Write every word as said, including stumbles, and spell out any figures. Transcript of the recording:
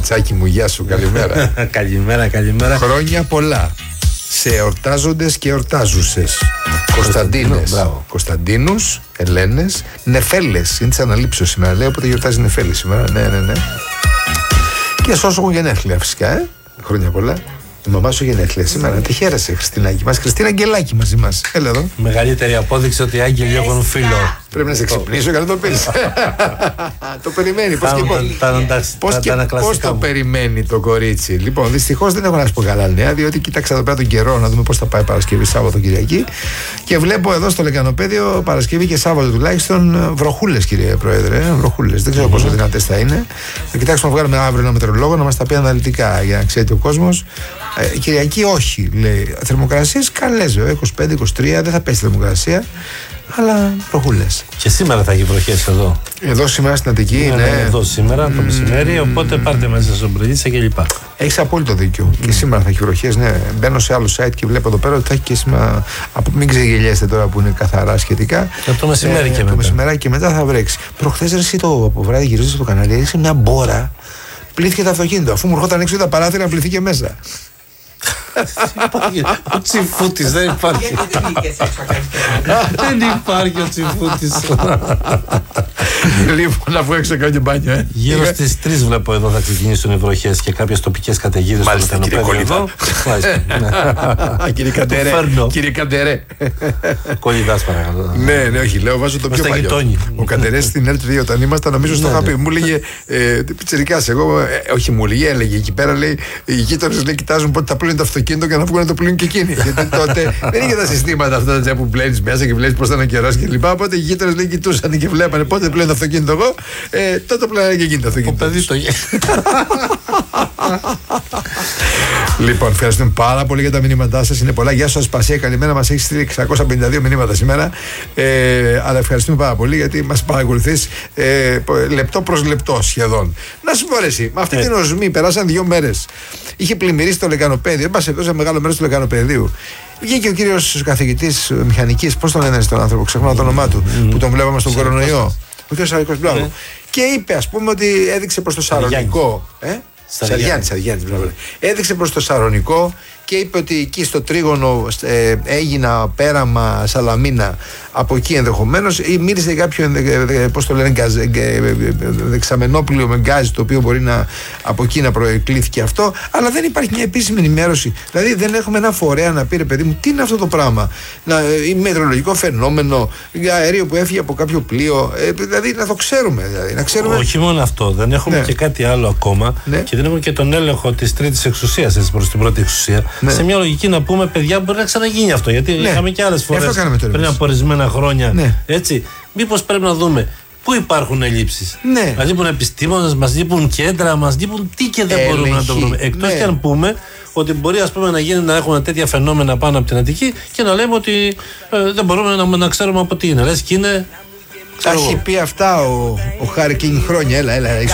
κοριτσάκι μου, γεια σου, καλημέρα. Καλημέρα, καλημέρα. Χρόνια πολλά σε εορτάζοντες και εορτάζουσες. Κωνσταντίνες, Κωνσταντίνους, Ελένες, Νεφέλες. Είναι της αναλήψεως σήμερα, λέει, οπότε γιορτάζει Νεφέλη σήμερα. Ναι, ναι, ναι. Και σε όσους έχουν γενέθλια, φυσικά, ε. Χρόνια πολλά. Η μαμά σου γενέθλια σήμερα. Τη χαίρεσαι, Χριστίνακη μας. Χριστίνα Αγγελάκη μαζί μας. Έλα εδώ. Μεγαλύτερη απόδειξη ότι οι άγγελοι έχουν φίλο. Πρέπει να σε ξυπνήσω για να το πεις. Το περιμένει. Πώς και πώς. Πώς το περιμένει το κορίτσι. Λοιπόν, δυστυχώς δεν έχω να σου πω καλά νέα, διότι κοίταξα εδώ πέρα τον καιρό να δούμε πώς θα πάει Παρασκευή, Σάββατο, Κυριακή. Και βλέπω εδώ στο Λεκανοπέδιο Παρασκευή και Σάββατο τουλάχιστον βροχούλες, κύριε Πρόεδρε. Βροχούλες. Δεν ξέρω πόσο δυνατές θα είναι. Θα κοιτάξουμε να βγάλουμε αύριο ένα μετεωρολόγο να μας τα πει αναλυτικά για να ξέρει ο κόσμος. Ε, Κυριακή όχι, λέει. Θερμοκρασίες καλές, βέβαια. είκοσι πέντε είκοσι τρία, δεν θα πέσει θερμοκρασία. Αλλά βροχούλες. Και σήμερα θα έχει βροχές εδώ. Εδώ σήμερα στην Αττική είναι. Ναι, εδώ σήμερα το μεσημέρι, οπότε πάρτε μέσα στο μπρελίτσα και λοιπά. Έχεις απόλυτο δίκιο. Mm. Και σήμερα θα έχει βροχές. Ναι. Μπαίνω σε άλλο site και βλέπω εδώ πέρα ότι θα έχει και σήμερα. Από... Μην ξεγελιέστε τώρα που είναι καθαρά σχετικά. Και το μεσημέρι ε, και το μετά. μεσημεράκι και μετά θα βρέξει. Προχθές εσύ το από βράδυ γυρίζεις στο κανάλι, έδειξε μια μπόρα. Πλήθηκε το αυτοκίνητο. Αφού μου ερχόταν έξω τα παράθυρα, πλήθηκε μέσα. Ο Τσιφούτης δεν υπάρχει. Δεν υπάρχει ο Τσιφούτης. Λοιπόν, αφού έξω κάνω και μπάνιο, ε. Γύρω στις τρεις βλέπω εδώ θα ξεκινήσουν οι βροχές και κάποιες τοπικές καταιγίδες. Μάλιστα, κύριε Κολίδα. Κύριε Καντερέ. Κολίδας παρακαλώ. Ναι, ναι, όχι, λέω, βάζω το πιο παλιό. Ο Καντερέ στην Ελ τρία όταν ήμασταν, νομίζω στο είχα πει. Μου έλεγε πιτσιρικάς, εγώ, όχι μου έλεγε, έλεγε εκεί πέρα, λέει, οι γείτονες κοιτάζουν πότε θα πλύνουν το αυτοκίνητο και να βγουν να το πλύνουν και εκείνοι. Γιατί τότε δεν είχε τα συστήματα αυτά τα που πλένεις μέσα και βλέπεις πώς θα είναι ο καιρός και λοιπά. Οπότε οι γείτονες λέει κοιτούσαν και βλέπανε πότε πλένουν το αυτοκίνητο εγώ, ε, τότε πλένανε και εκείνη το αυτοκίνητο. Ο παιδί το Λοιπόν, ευχαριστούμε πάρα πολύ για τα μηνύματά σας. Είναι πολλά. Γεια σας, Ασπασία. Καλημέρα. Μας έχει στείλει εξακόσια πενήντα δύο μηνύματα σήμερα. Ε, αλλά ευχαριστούμε πάρα πολύ γιατί μας παρακολουθείς ε, λεπτό προς λεπτό σχεδόν. Να σου πω εσύ, με αυτή την οσμή περάσαν δύο μέρες. Είχε πλημμυρίσει το Λεκανοπέδιο. Εν πάση περιπτώσει, μεγάλο μέρος του Λεκανοπεδίου. Βγήκε ο κύριος καθηγητής μηχανικής, πώς τον λένε στον άνθρωπο, ξεχνάω το όνομά του, mm-hmm. που τον βλέπαμε στον κορονοϊό. Ο κ. Σαρικός, μπράβο. Και είπε, ας πούμε, ότι έδειξε προς το Σαρονικό. Ε? Σαριάννης, Σαριάννης, μπράβο. Έδειξε προς το Σαρονικό και είπε ότι εκεί στο τρίγωνο ε, έγινα πέραμα Σαλαμίνα, από εκεί ενδεχομένως, ή μίλησε για κάποιο, ε, πώς το λένε, γκάζ, ε, δεξαμενόπλιο με γκάζ, το οποίο μπορεί να από εκεί να προεκλήθηκε αυτό, αλλά δεν υπάρχει μια επίσημη ενημέρωση. Δηλαδή δεν έχουμε ένα φορέα να πει, ρε παιδί μου, τι είναι αυτό το πράγμα. Να, ή μετεωρολογικό φαινόμενο, αέριο που έφυγε από κάποιο πλοίο, ε, δηλαδή να το ξέρουμε. Δηλαδή, να ξέρουμε... Όχι μόνο αυτό, δεν έχουμε ναι. και κάτι άλλο ακόμα, ναι. και δεν έχουμε και τον έλεγχο της τρίτης εξουσίας προς την πρώτη εξουσία. Ναι. Σε μια λογική να πούμε, παιδιά, μπορεί να ξαναγίνει αυτό. Γιατί ναι. είχαμε και άλλες φορές πριν από ορισμένα χρόνια. Ναι. Έτσι, μήπως πρέπει να δούμε πού υπάρχουν ελλείψεις. Ναι. Μας λείπουν επιστήμονες, μας λείπουν κέντρα, μας λείπουν τι και δεν Ελεγχή. μπορούμε να το βρούμε. Εκτός ναι. και αν πούμε ότι μπορεί ας πούμε, να γίνει να έχουμε τέτοια φαινόμενα πάνω από την Αττική και να λέμε ότι ε, δεν μπορούμε να, να ξέρουμε από τι είναι. Λες και είναι. Τα έχει πει αυτά ο, ο Χάρη Κίνγκ χρόνια. Έλα, έλα, είσαι